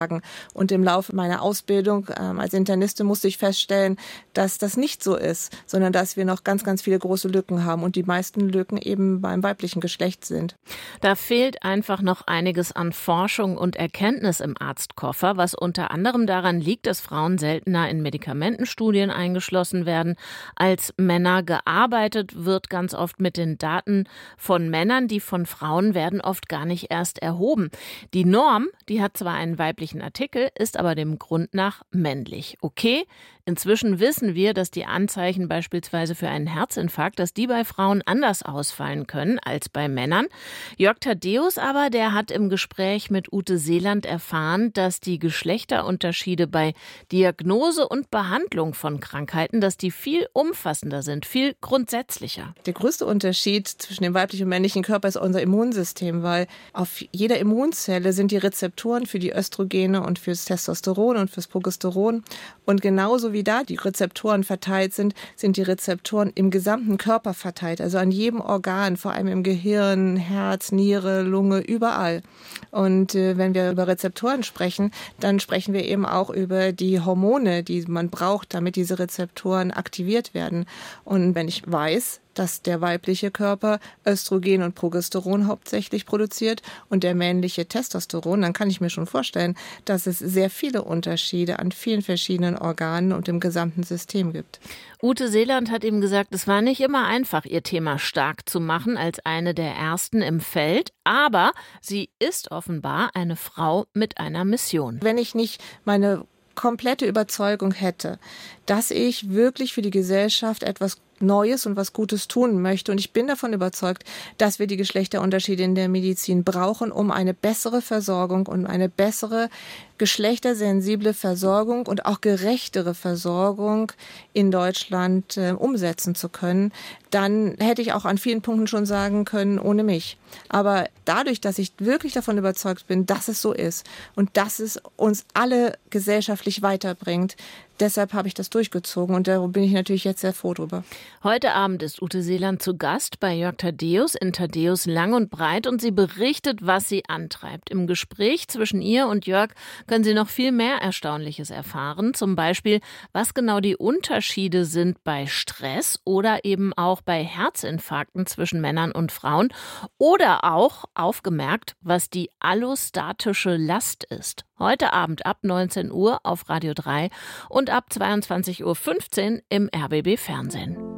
Und im Laufe meiner Ausbildung als Internistin musste ich feststellen, dass das nicht so ist, sondern dass wir noch ganz, ganz viele große Lücken haben und die meisten Lücken eben beim weiblichen Geschlecht sind. Da fehlt einfach noch einiges an Forschung und Erkenntnis im Arztkoffer, was unter anderem daran liegt, dass Frauen seltener in Medikamentenstudien eingeschlossen werden als Männer. Gearbeitet wird ganz oft mit den Daten von Männern, die von Frauen werden oft gar nicht erst erhoben. Die Norm, die hat zwar einen weiblichen Artikel, ist aber dem Grund nach männlich. Okay, inzwischen wissen wir, dass die Anzeichen beispielsweise für einen Herzinfarkt, dass die bei Frauen anders ausfallen können als bei Männern. Jörg Thaddeus aber, der hat im Gespräch mit Ute Seeland erfahren, dass die Geschlechterunterschiede bei Diagnose und Behandlung von Krankheiten, dass die viel umfassender sind, viel grundsätzlicher. Der größte Unterschied zwischen dem weiblichen und männlichen Körper ist unser Immunsystem, weil auf jeder Immunzelle sind die Rezeptoren für die Östrogene und fürs Testosteron und fürs Progesteron. Und genauso wie da die Rezeptoren verteilt sind, sind die Rezeptoren im gesamten Körper verteilt. Also an jedem Organ, vor allem im Gehirn, Herz, Niere, Lunge, überall. Und wenn wir über Rezeptoren sprechen, dann sprechen wir eben auch über die Hormone, die man braucht, damit diese Rezeptoren aktiviert werden. Und wenn ich weiß, dass der weibliche Körper Östrogen und Progesteron hauptsächlich produziert und der männliche Testosteron, dann kann ich mir schon vorstellen, dass es sehr viele Unterschiede an vielen verschiedenen Organen und im gesamten System gibt. Ute Seeland hat ihm gesagt, es war nicht immer einfach, ihr Thema stark zu machen als eine der ersten im Feld, aber sie ist offenbar eine Frau mit einer Mission. Wenn ich nicht meine komplette Überzeugung hätte, dass ich wirklich für die Gesellschaft etwas Neues und was Gutes tun möchte. Und ich bin davon überzeugt, dass wir die Geschlechterunterschiede in der Medizin brauchen, um eine bessere Versorgung und eine bessere geschlechtersensible Versorgung und auch gerechtere Versorgung in Deutschland umsetzen zu können. Dann hätte ich auch an vielen Punkten schon sagen können, ohne mich. Aber dadurch, dass ich wirklich davon überzeugt bin, dass es so ist und dass es uns alle gesellschaftlich weiterbringt, deshalb habe ich das durchgezogen und da bin ich natürlich jetzt sehr froh drüber. Heute Abend ist Ute Seeland zu Gast bei Jörg Thaddeus in Thaddeus Lang und Breit und sie berichtet, was sie antreibt. Im Gespräch zwischen ihr und Jörg können Sie noch viel mehr Erstaunliches erfahren. Zum Beispiel, was genau die Unterschiede sind bei Stress oder eben auch bei Herzinfarkten zwischen Männern und Frauen. Oder auch, aufgemerkt, was die allostatische Last ist. Heute Abend ab 19 Uhr auf Radio 3 und ab 22:15 Uhr im RBB Fernsehen.